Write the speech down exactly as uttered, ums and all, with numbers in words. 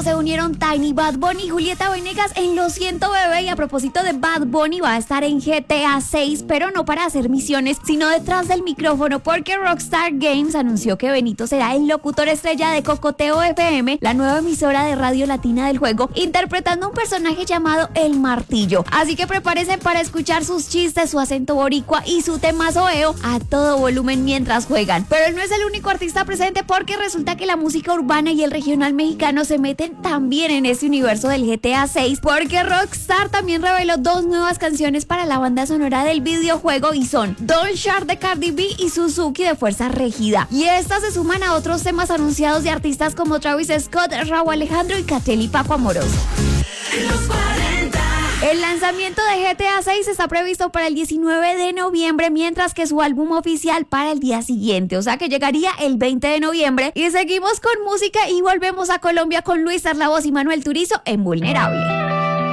se unieron Tiny, Bad Bunny y Julieta Venegas en Lo Siento Bebé. Y a propósito de Bad Bunny, va a estar en G T A seis, pero no para hacer misiones, sino detrás del micrófono, porque Rockstar Games anunció que Benito será el locutor estrella de Cocoteo F M, la nueva emisora de radio latina del juego, interpretando un personaje llamado El Martillo. Así que prepárense para escuchar sus chistes, su acento boricua y su temazo eo a todo volumen mientras juegan. Pero él no es el único artista presente, porque resulta que la música urbana y el regional mexicano se meten también en ese universo del G T A seis, porque Rockstar también reveló dos nuevas canciones para la banda sonora del videojuego y son Don't Shark de Cardi B y Suzuki de Fuerza Régida. Y estas se suman a otros temas anunciados de artistas como Travis Scott, Rauw Alejandro y Catriel y Paco Amoroso. Los cuarenta. El lanzamiento de G T A seis está previsto para el diecinueve de noviembre, mientras que su álbum oficial para el día siguiente, o sea que llegaría el veinte de noviembre. Y seguimos con música y volvemos a Colombia con Luis Arlavoz y Manuel Turizo en Vulnerable.